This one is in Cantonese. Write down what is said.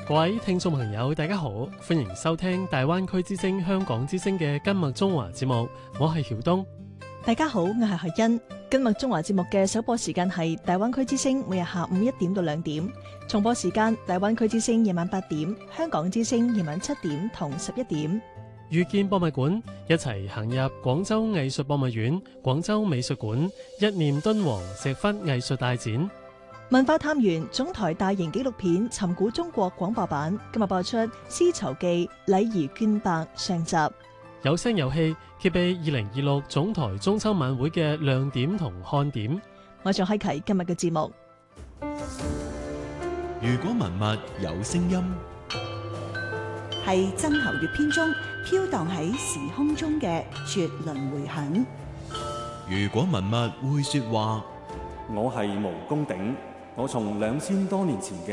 各位聽眾朋友，大家好，歡迎收聽大灣區之聲香港之聲嘅今麥中華節目，我係曉東。 大家好，我係何欣。今麥中華節目嘅首播時間係大灣區之聲，每日下午1點到2點；重播時間大灣區之聲夜晚8點，香港之聲夜晚7點同11點。 遇見博物館，一齊行入廣州藝術博物院、廣州美術館，一念敦煌石窟藝術大展。 文化探源總台大型紀錄片《尋古中國》廣播版今日播出《絲綢記禮儀鑄帛》上集。 有聲有氣，揭秘2026總台中秋晚會嘅亮點同看點。 我仲開啟今日嘅節目。 如果文物有聲音， 係曾侯乙編中飄蕩喺時空中嘅絕倫迴響。 如果文物會說話， 我係毛公鼎，我從2000多年前嘅